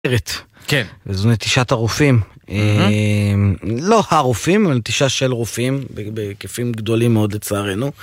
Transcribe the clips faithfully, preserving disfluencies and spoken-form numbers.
כן. וזו נטישת הרופאים. לא הרופאים, אבל נטישה של רופאים, בהיקפים גדולים מאוד לצערנו.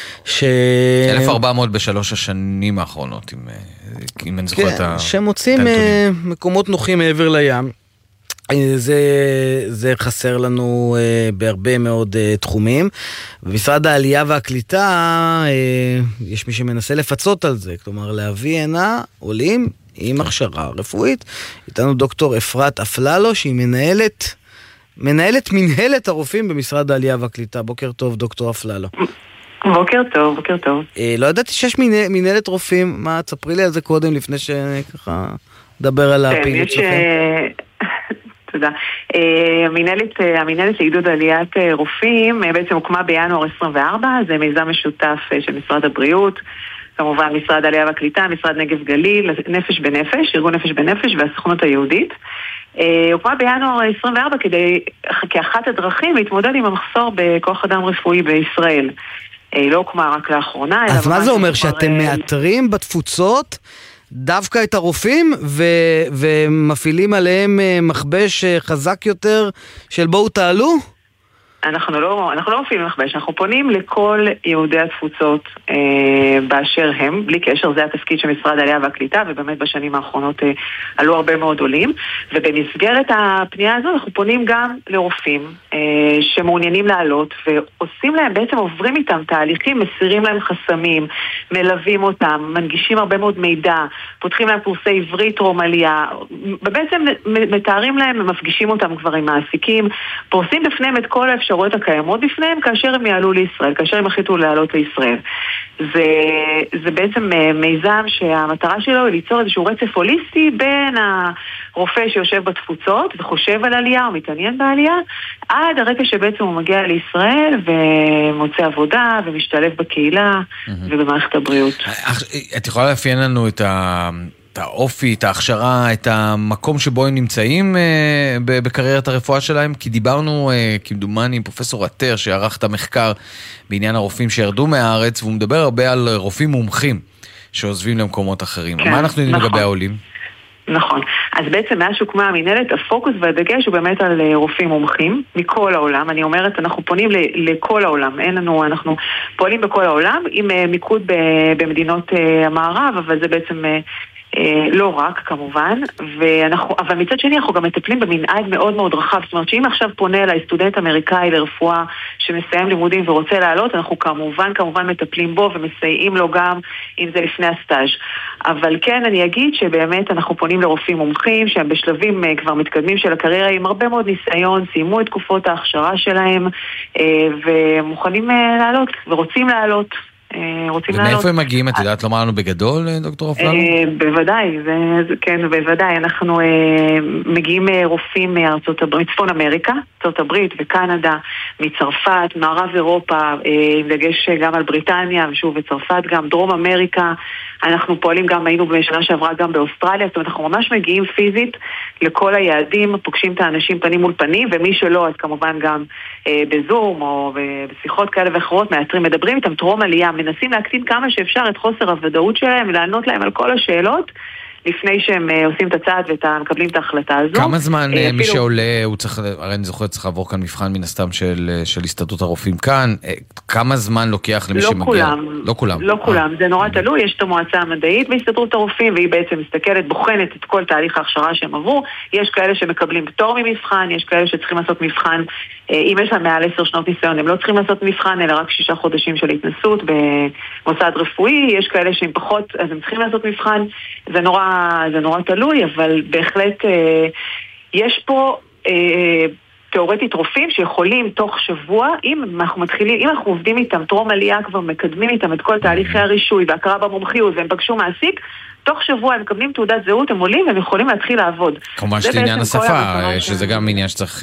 אלף וארבע מאות בשלוש השנים האחרונות, אם אני זוכר את ה... שמוצאים מקומות נוחים מעבר לים. זה, זה חסר לנו uh, בהרבה מאוד uh, תחומים. במשרד העלייה והקליטה uh, יש מי שמנסה לפצות על זה, כלומר להביא הנה עולים עם הכשרה רפואית. איתנו דוקטור אפרת אפללו, שהיא מנהלת מנהלת מנהלת הרופאים במשרד העלייה והקליטה. בוקר טוב דוקטור אפללו. בוקר טוב, בוקר טוב. Uh, לא ידעתי שיש מנה, מנהלת רופאים. מה, תספרי לי על זה קודם לפני שככה נדבר על הפעילות שלכם. תודה. המנהלת, המנהלת לעידוד עליית רופאים בעצם הוקמה בינואר עשרים וארבע, זה מיזם משותף של משרד הבריאות, כמובן משרד העלייה והקליטה, משרד נגב גליל, נפש בנפש, ארגון נפש בנפש והסוכנות היהודית. הוקמה בינואר עשרים וארבע כדי, כאחת הדרכים להתמודד עם המחסור בכוח אדם רפואי בישראל. היא לא הוקמה רק לאחרונה. אז מה זה אומר, שאתם מאתרים בתפוצות דווקא את הרופאים ו- ומפעילים עליהם מכבש חזק יותר של בואו תעלו? אנחנו לא, אנחנו לא מפעילים מכבש, אנחנו פונים לכל יהודי התפוצות אה, באשר הם, בלי קשר, זה התפקיד של משרד העלייה והקליטה, ובאמת בשנים האחרונות אה, עלו הרבה מאוד עולים, ובמסגרת הפנייה הזו אנחנו פונים גם לרופאים אה, שמעוניינים לעלות, ועושים להם, בעצם עוברים איתם תהליכים, מסירים להם חסמים, מלווים אותם, מנגישים הרבה מאוד מידע, פותחים להם קורסי עברית טרום עלייה, ובעצם מתארים להם, מפגישים אותם כבר עם מעסיקים, פורסים בפניהם את כל האפשרות הקיימות בפניהם כאשר הם יעלו לישראל, כאשר הם החליטו לעלות לישראל. זה, זה בעצם מיזם שהמטרה שלו היא ליצור איזשהו רצף הוליסטי בין הרופא שיושב בתפוצות וחושב על עלייה או מתעניין בעלייה, עד הרגע שבעצם הוא מגיע לישראל ומוצא עבודה ומשתלב בקהילה ובמערכת הבריאות. את יכולה לאפיין לנו את ה... את האופי, את ההכשרה, את המקום שבו הם נמצאים אה, בקריירת הרפואה שלהם? כי דיברנו, אה, כמדומני, עם פרופסור עטר שערך את המחקר בעניין הרופאים שירדו מהארץ, והוא מדבר הרבה על רופאים מומחים שעוזבים למקומות אחרים. כן, מה אנחנו יודעים נכון. לגבי העולים? נכון. אז בעצם מאז שהוקמה המנהלת, הפוקוס והדגש הוא באמת על רופאים מומחים מכל העולם. אני אומרת, אנחנו פונים לכל העולם. אין לנו, אנחנו פועלים בכל העולם, עם מיקוד במדינות המערב, אבל זה בעצם... לא רק כמובן, ואנחנו, אבל מצד שני אנחנו גם מטפלים במנעד מאוד מאוד רחב, זאת אומרת שאם עכשיו פונה אליי סטודנט אמריקאי לרפואה שמסיים לימודים ורוצה לעלות, אנחנו כמובן כמובן מטפלים בו ומסייעים לו גם אם זה לפני הסטאז'. אבל כן אני אגיד שבאמת אנחנו פונים לרופאים מומחים שהם בשלבים כבר מתקדמים של הקריירה עם הרבה מאוד ניסיון, סיימו את תקופות ההכשרה שלהם ומוכנים לעלות ורוצים לעלות. ומאיפה הם מגיעים? את יודעת לומר לנו בגדול, דוקטור אפללו? בוודאי, כן, בוודאי. אנחנו מגיעים רופאים מארצות הברית, צפון אמריקה, ארצות הברית וקנדה, מצרפת, מערב אירופה, עם דגש גם על בריטניה, ושוב בצרפת גם, דרום אמריקה. אנחנו פועלים גם, היינו בשנה שעברה גם באוסטרליה, זאת אומרת, אנחנו ממש מגיעים פיזית לכל היעדים, פוגשים את האנשים פנים מול פנים, ומי שלא, אז כמובן גם אה, בזום או בשיחות כאלה ואחרות, מאתרים, מדברים איתם טרום עלייה, מנסים להקטין כמה שאפשר את חוסר הוודאות שלהם, ולענות להם על כל השאלות, לפני שהם עושים את הצעד ומקבלים את ההחלטה הזו. כמה זמן מי שעולה, הוא צריך, הרי אני זוכר, צריך לעבור כאן מבחן מן הסתם של, של הסתדרות הרופאים כאן, כמה זמן לוקח למי שמגיע? לא כולם. לא כולם. לא כולם, זה נורא תלוי, יש את המועצה המדעית בהסתדרות הרופאים, והיא בעצם מסתכלת, בוחנת את כל תהליך ההכשרה שהם עברו, יש כאלה שמקבלים פטור ממבחן, יש כאלה שצריכים לעשות מבחן, אם יש להם מעל עשר שנות ניסיון, הם לא צריכים לעשות מבחן, אלא רק שישה חודשים של התנסות במוסד רפואי, יש כאלה שהם פחות, אז הם צריכים לעשות מבחן, זה נורא, זה נורא תלוי, אבל בהחלט אה, יש פה אה, תיאורטית רופאים שיכולים תוך שבוע, אם אנחנו מתחילים, אם אנחנו עובדים איתם, טרום עלייה כבר מקדמים איתם את כל תהליכי הרישוי והקראה במומחיות, והם פגשו מעסיק, תוך שבוע הם מקבלים תעודת זהות, הם עולים והם יכולים להתחיל לעבוד. כמובן שזה עניין השפה, שזה גם עניין שצריך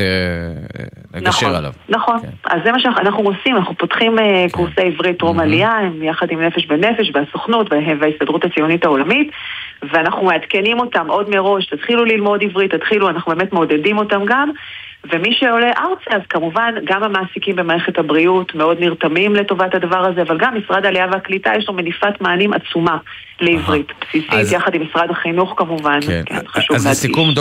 לגשר עליו. נכון, אז זה מה שאנחנו עושים, אנחנו פותחים קורסי עברית טרום עלייה, יחד עם נפש בנפש, והסוכנות וההסתדרות הציונית העולמית, ואנחנו מעדכנים אותם עוד מראש, תתחילו ללמוד עברית, תתחילו, אנחנו באמת מעודדים אותם גם, ומי שעולה ארצה, אז כמובן גם המעסיקים במערכת הבריאות מאוד נרתמים לטובת הדבר הזה, אבל גם משרד העלייה והקליטה יש לו מניפת מענים עצומה לעברית בסיסית, יחד עם משרד החינוך כמובן, כן, חשוב להדגיש. אז לסיכום,